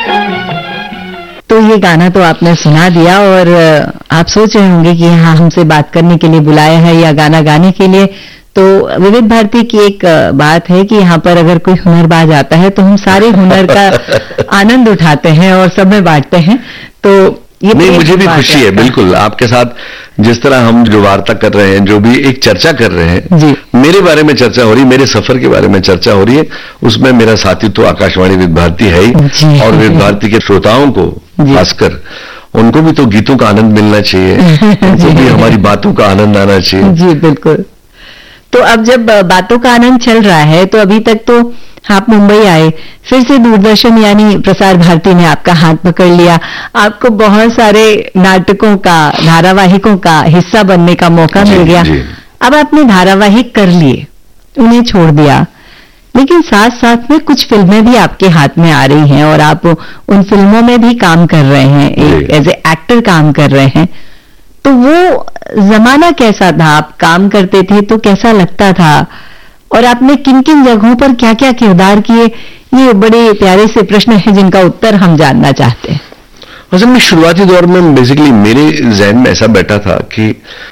तो ये गाना तो आपने सुना दिया और आप सोच रहे होंगे कि हाँ हमसे बात करने के लिए बुलाया है या गाना गाने के लिए। तो विविध भारती की एक बात है कि यहाँ पर अगर कोई हुनरबाज आता है तो हम सारे हुनर का आनंद उठाते हैं और सब में बांटते हैं। तो ये नहीं, मुझे भी खुशी है बिल्कुल आपके साथ जिस तरह हम जो वार्ता कर रहे हैं, जो भी एक चर्चा कर रहे हैं जी। मेरे बारे में चर्चा हो रही है, मेरे सफर के बारे में चर्चा हो रही है, उसमें मेरा साथी तो आकाशवाणी विविध भारती है ही और विविध भारती के श्रोताओं को खासकर उनको भी तो गीतों का आनंद मिलना चाहिए, उनको भी हमारी बातों का आनंद आना चाहिए। जी बिल्कुल। तो अब जब बातों का आनंद चल रहा है तो अभी तक तो आप मुंबई आए, फिर से दूरदर्शन यानी प्रसार भारती ने आपका हाथ पकड़ लिया, आपको बहुत सारे नाटकों का, धारावाहिकों का हिस्सा बनने का मौका मिल गया। अब आपने धारावाहिक कर लिए, उन्हें छोड़ दिया, लेकिन साथ साथ में कुछ फिल्में भी आपके हाथ में आ रही हैं और आप उन फिल्मों में भी काम कर रहे हैं, एक एज ए एक्टर काम कर रहे हैं। तो वो जमाना कैसा था? आप काम करते थे तो कैसा लगता था और आपने किन किन जगहों पर क्या क्या किरदार किए? ये बड़े प्यारे से प्रश्न हैं जिनका उत्तर हम जानना चाहते हैं। असल में शुरुआती दौर में बेसिकली मेरे जहन में ऐसा बैठा था कि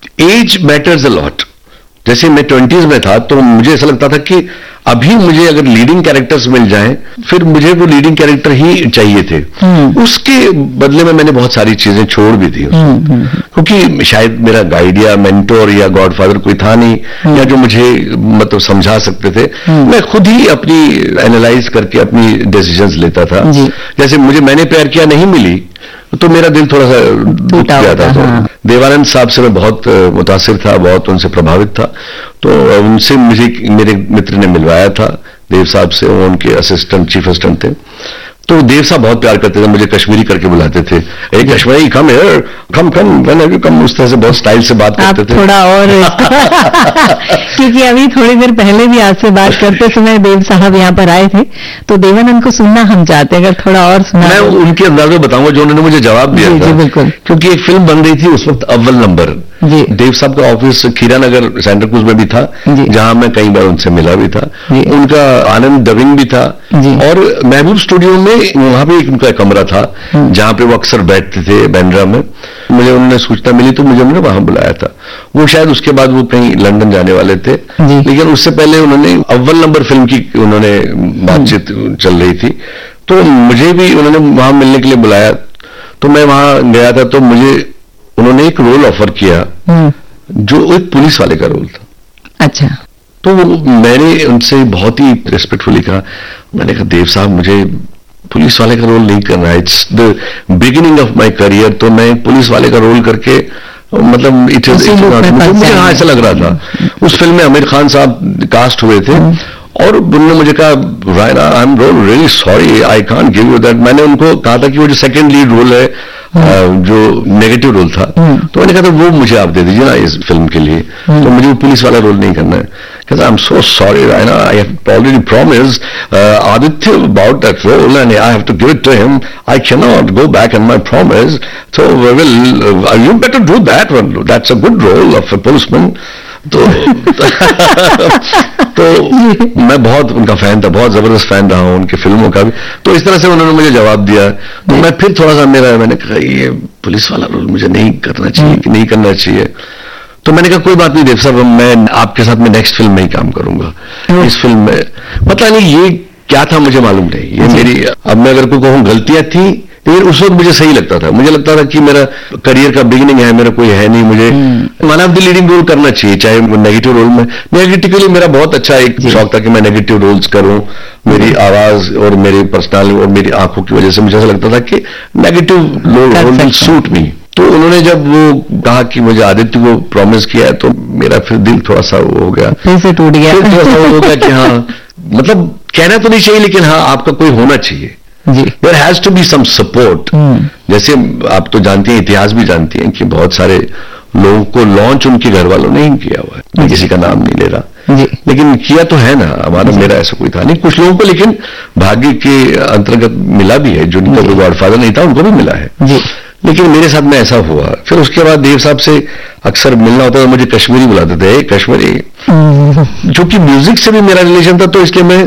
एज मैटर्स अ लॉट। जैसे मैं 20s में था तो मुझे ऐसा लगता था कि अभी मुझे अगर लीडिंग कैरेक्टर्स मिल जाएं फिर मुझे वो लीडिंग कैरेक्टर ही चाहिए थे। उसके बदले में मैंने बहुत सारी चीजें छोड़ भी दी क्योंकि शायद मेरा गाइड या मेंटोर या गॉडफादर कोई था नहीं या जो मुझे मतलब समझा सकते थे। मैं खुद ही अपनी एनालाइज करके अपनी डिसीजंस लेता था। जैसे मुझे मैंने प्यार किया नहीं मिली तो मेरा दिल थोड़ा सा टूट गया था। तो देवानंद साहब से मैं बहुत मुतासिर था, बहुत उनसे प्रभावित था, तो उनसे मुझे मेरे मित्र ने मिलवाया था देव साहब से, वो उनके असिस्टेंट चीफ असिस्टेंट थे। तो देव साहब बहुत प्यार करते थे, मुझे कश्मीरी करके बुलाते थे, ए Kashmiri come here, come when have you come, उस तरह से बहुत स्टाइल से बात करते थे। थोड़ा और क्योंकि अभी थोड़ी देर पहले भी आपसे बात करते समय देव साहब यहाँ पर आए थे, तो देवानंद को सुनना हम चाहते हैं, अगर थोड़ा और सुना। मैं उनके अंदाज में बताऊंगा जो उन्होंने मुझे जवाब दिया था। बिल्कुल। क्योंकि एक फिल्म बन रही थी उस वक्त अव्वल नंबर, देव साहब का ऑफिस खीरानगर सेंटर क्रूज में भी था जहां मैं कई बार उनसे मिला भी था। उनका आनंद डबिंग भी था और महबूब स्टूडियो में वहां पे एक उनका कमरा था जहां पे वो अक्सर बैठते थे बांद्रा में। मुझे उन्होंने सूचना मिली तो मुझे उन्होंने वहां बुलाया था। वो शायद उसके बाद वो कहीं लंदन जाने वाले थे, लेकिन उससे पहले उन्होंने अव्वल नंबर फिल्म की उन्होंने बातचीत चल रही थी, तो मुझे भी उन्होंने वहां मिलने के लिए बुलाया। तो मैं वहां गया था तो मुझे उन्होंने एक रोल ऑफर किया जो एक पुलिस वाले का रोल था। अच्छा। तो मैंने उनसे बहुत ही रिस्पेक्टफुली कहा, मैंने कहा देव साहब मुझे पुलिस वाले का रोल नहीं करना है, it's the beginning of my career, तो मैं पुलिस वाले का रोल करके मतलब इट इज मुझे हाँ ऐसा लग रहा था। उस फिल्म में आमिर खान साहब कास्ट हुए थे और उन्होंने मुझे कहा Raina I am really sorry I can't give you that. मैंने उनको कहा था कि वो जो सेकंड लीड रोल है जो नेगेटिव रोल था, तो मैंने कहा था वो मुझे आप दे दीजिए ना इस फिल्म के लिए, तो मुझे वो पुलिस वाला रोल नहीं करना है। कहता I am so sorry Raina, I have already promised Aditya about that role and I have to give it to him, I can not go back on my promise, so we will you better do that one, that's a good role of a policeman. तो मैं बहुत उनका fan था, बहुत जबरदस्त fan रहा हूं उनकी फिल्मों का भी। तो इस तरह से उन्होंने मुझे जवाब दिया, तो मैं फिर थोड़ा सा मैंने कहा ये पुलिस वाला रोल मुझे नहीं करना चाहिए कि नहीं करना चाहिए। तो मैंने कहा कोई बात नहीं देव साहब, मैं आपके साथ में नेक्स्ट फिल्म में ही काम करूंगा। इस फिल्म में पता नहीं ये क्या था मुझे मालूम नहीं, ये मेरी अब मैं अगर कोई कहूँ गलतियां थी, लेकिन उस वक्त मुझे सही लगता था। मुझे लगता था कि मेरा करियर का बिगिनिंग है, मेरा कोई है नहीं, मुझे one of the leading role करना चाहिए, चाहे वो नेगेटिव रोल में। नेगेटिवली मेरा बहुत अच्छा एक शौक था कि मैं नेगेटिव रोल्स करूं। मेरी आवाज और मेरी पर्सनालिटी और मेरी आंखों की वजह से मुझे ऐसा लगता था कि negative role will suit me. तो उन्होंने जब वो कहा कि मुझे आदित्य को प्रॉमिस किया है, तो मेरा फिर दिल थोड़ा सा वो हो गया, फिर से टूट गया, फिर थोड़ा सा हो गया कि हाँ मतलब कहना तो नहीं चाहिए, लेकिन हाँ आपका कोई होना चाहिए। There has to be some support। जैसे आप तो जानती हैं, इतिहास भी जानती हैं कि बहुत सारे लोगों को लॉन्च उनके घर वालों ने ही किया हुआ है, मैं किसी का नाम नहीं ले रहा, लेकिन किया तो है ना। हमारा मेरा ऐसा कोई था नहीं, कुछ लोगों को लेकिन भाग्य के अंतर्गत मिला भी है, जो उनका कोई गॉडफादर नहीं था उनको भी मिला है, लेकिन मेरे साथ में ऐसा हुआ। फिर उसके बाद देव साहब से अक्सर मिलना होता था, मुझे कश्मीरी बुलाते थे, कश्मीरी, जो कि म्यूजिक से भी मेरा रिलेशन था, तो इसलिए मैं